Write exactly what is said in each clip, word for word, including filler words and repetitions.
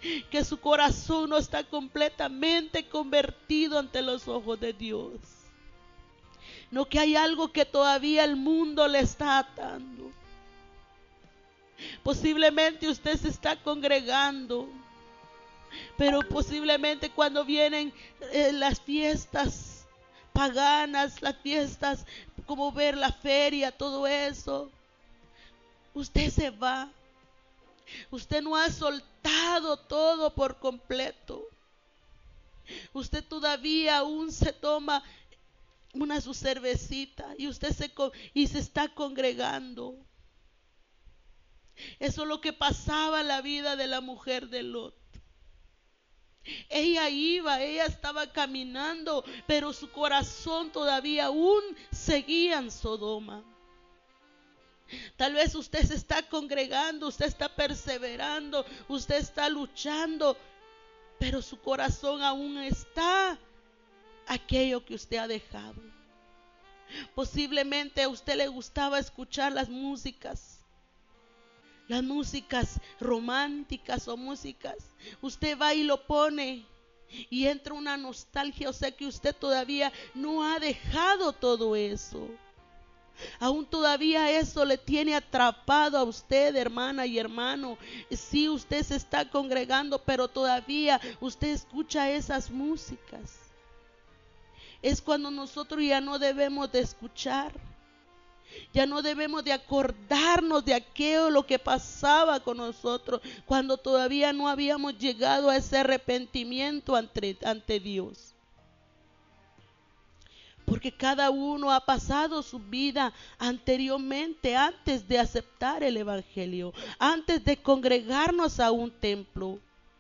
que su corazón no está completamente convertido ante los ojos de Dios. No, que hay algo que todavía el mundo le está atando. Posiblemente usted se está congregando, pero posiblemente cuando vienen eh, las fiestas paganas, las fiestas como ver la feria, todo eso, usted se va. Usted no ha soltado todo por completo. Usted todavía aún se toma una su cervecita y usted se y se está congregando. Eso es lo que pasaba en la vida de la mujer de Lot. Ella iba, ella estaba caminando, pero su corazón todavía aún seguía en Sodoma. Tal vez usted se está congregando, usted está perseverando, usted está luchando, pero su corazón aún está aquello que usted ha dejado. Posiblemente a usted le gustaba escuchar las músicas, las músicas románticas o músicas. Usted va y lo pone y entra una nostalgia, o sea que usted todavía no ha dejado todo eso. Aún todavía eso le tiene atrapado a usted, hermana y hermano. Sí, usted se está congregando, pero todavía usted escucha esas músicas. Es cuando nosotros ya no debemos de escuchar. Ya no debemos de acordarnos de aquello lo que pasaba con nosotros cuando todavía no habíamos llegado a ese arrepentimiento ante, ante Dios. Porque cada uno ha pasado su vida anteriormente, antes de aceptar el evangelio, antes de congregarnos a un templo.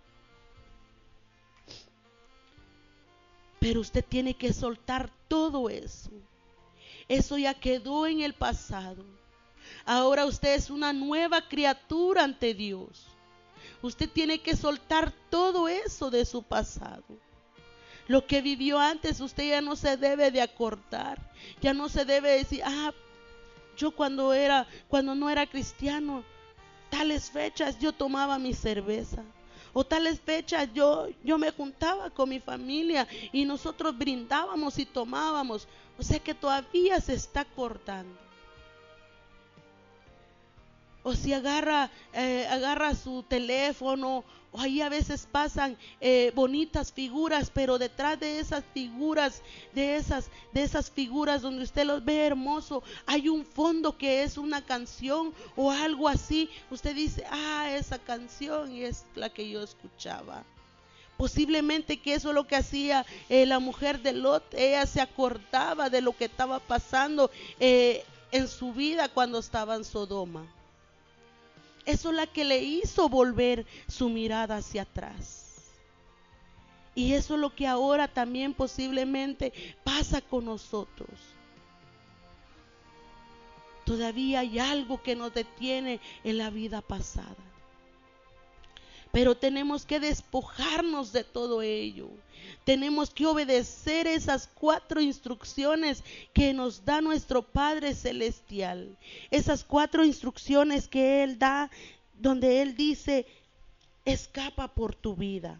Pero usted tiene que soltar todo eso. Eso ya quedó en el pasado. Ahora usted es una nueva criatura ante Dios. Usted tiene que soltar todo eso de su pasado. Lo que vivió antes, usted ya no se debe de acordar. Ya no se debe decir, ah, yo cuando era, cuando no era cristiano, tales fechas yo tomaba mi cerveza. O tales fechas yo, yo me juntaba con mi familia y nosotros brindábamos y tomábamos. O sea que todavía se está acordando. O si agarra, eh, agarra su teléfono, o ahí a veces pasan eh, bonitas figuras, pero detrás de esas figuras, de esas, de esas figuras donde usted los ve hermoso, hay un fondo que es una canción o algo así. Usted dice, ah, esa canción es la que yo escuchaba. Posiblemente que eso es lo que hacía eh, la mujer de Lot. Ella se acordaba de lo que estaba pasando eh, en su vida cuando estaba en Sodoma. Eso es la que le hizo volver su mirada hacia atrás. Y eso es lo que ahora también posiblemente pasa con nosotros. Todavía hay algo que nos detiene en la vida pasada. Pero tenemos que despojarnos de todo ello. Tenemos que obedecer esas cuatro instrucciones que nos da nuestro Padre Celestial. Esas cuatro instrucciones que Él da, donde Él dice, escapa por tu vida.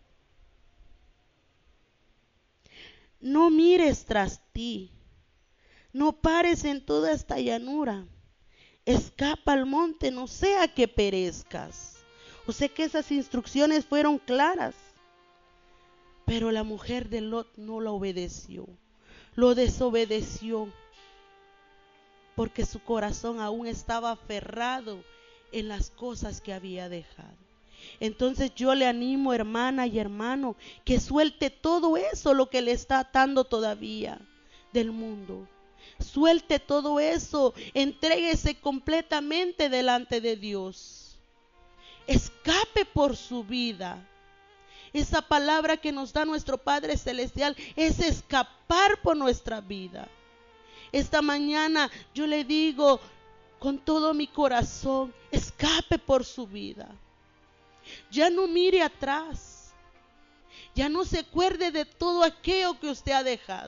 No mires tras ti. No pares en toda esta llanura. Escapa al monte, no sea que perezcas. O sea que esas instrucciones fueron claras. Pero la mujer de Lot no la obedeció. Lo desobedeció. Porque su corazón aún estaba aferrado en las cosas que había dejado. Entonces yo le animo, hermana y hermano, que suelte todo eso, lo que le está atando todavía del mundo. Suelte todo eso. Entréguese completamente delante de Dios. Escape por su vida. Esa palabra que nos da nuestro Padre Celestial es escapar por nuestra vida. Esta mañana yo le digo con todo mi corazón, escape por su vida. Ya no mire atrás. Ya no se acuerde de todo aquello que usted ha dejado.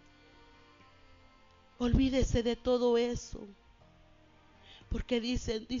Olvídese de todo eso. Porque dice, dice